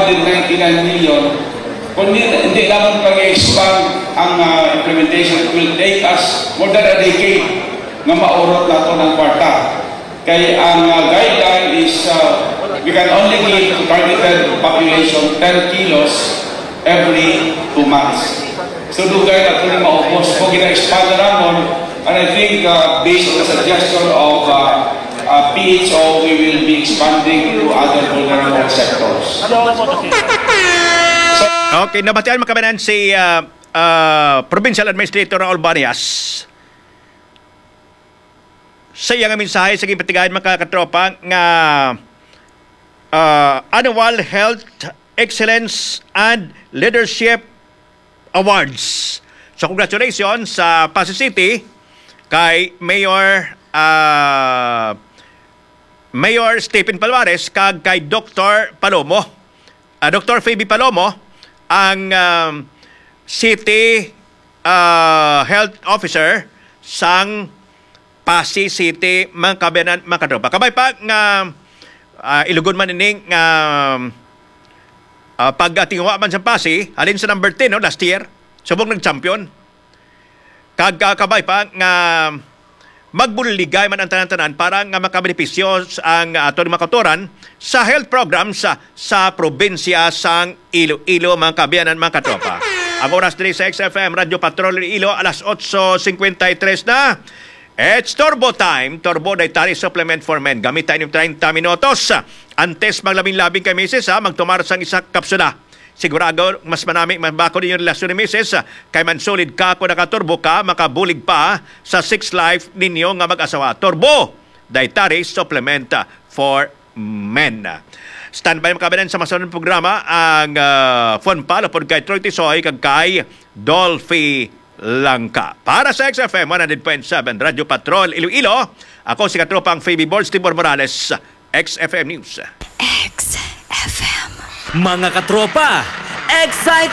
299 million. Kung hindi naman pag-expand ang implementation, it will take us more than a decade na maurot na ito ng kwarta. Kaya ang guideline is we can only give targeted population 10 kilos every 2 months. So dugay na ito na maubos. Kung gina-expand na naman, and I think based on the suggestion of PHO, we will be expanding to other vulnerable sectors. Okay, nabatian makabanan si Provincial Administrator ng Albanias. Sa iyang mensahe sa gipatigayan mga katropa nga Annual Health Excellence and Leadership Awards. So congratulations sa Pasig City kay Mayor Stephen Palmares kag kay Dr. Palomo. Dr. Phoebe Palomo ang City Health Officer sang Pasig City mga kabanan mga katropa. Kabay pa nga ilugon man ining pag-tingwa man sa Pasig halin sa number 10 no, last year subong nag-champion. Kag kabay pa nga magbuligay man ang tanan-tanan para nga makabenepisyo ang aton mga kautoran sa health programs sa probinsya sang Iloilo mga kabayanan mga katropa. Ang oras diri sa XFM Radio Patrol Iloilo alas 8:53 na. It's Turbo Time. Turbo Dietary Supplement for Men. Gamit tayo ng 30 minutos. Antes maglabing-labing kay Mrs. Magtumar sang isa kapsula. Sigurado, mas manami, mabako din yung relasyon ni Mrs. Kay mansulid ka kung nakaturbo ka, makabulig pa sa 6 life ninyo nga mag-asawa. Turbo Dietary Supplement for Men. Standby makabanan sa masunod programa ang phone pala po kay Troy Tisoy kag kay Dolphy Langka. Para sa XFM 100.7 Radio Patrol Iloilo, ako si katropang Phoebe Boards Timor Morales, XFM News. XFM. Mga katropa, Excite